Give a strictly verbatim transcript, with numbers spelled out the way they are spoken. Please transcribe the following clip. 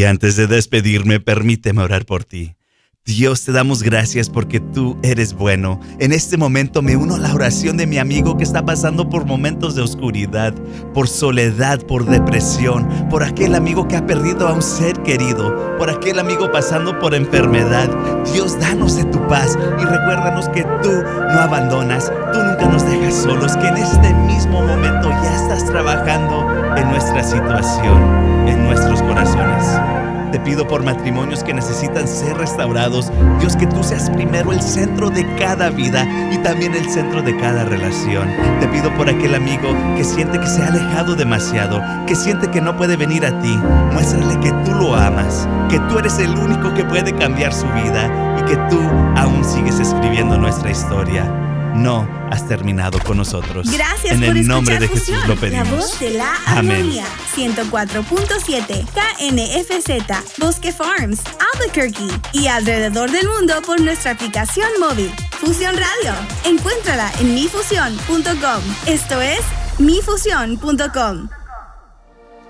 Y antes de despedirme, permíteme orar por ti. Dios, te damos gracias porque tú eres bueno. En este momento me uno a la oración de mi amigo que está pasando por momentos de oscuridad, por soledad, por depresión, por aquel amigo que ha perdido a un ser querido, por aquel amigo pasando por enfermedad. Dios, danos de tu paz y recuérdanos que tú no abandonas, tú nunca nos dejas solos, que en este mismo momento ya estás trabajando en nuestra situación, en nuestros corazones. Te pido por matrimonios que necesitan ser restaurados. Dios, que tú seas primero el centro de cada vida y también el centro de cada relación. Te pido por aquel amigo que siente que se ha alejado demasiado, que siente que no puede venir a ti. Muéstrale que tú lo amas, que tú eres el único que puede cambiar su vida y que tú aún sigues escribiendo nuestra historia. No has terminado con nosotros. Gracias en por el nombre de Fusión, Jesús lo pedimos. La voz de la Amén. armonía. ciento cuatro punto siete K N F Z, Bosque Farms, Albuquerque y alrededor del mundo por nuestra aplicación móvil. Fusión Radio. Encuéntrala en mi fusión punto com. Esto es mi fusión punto com.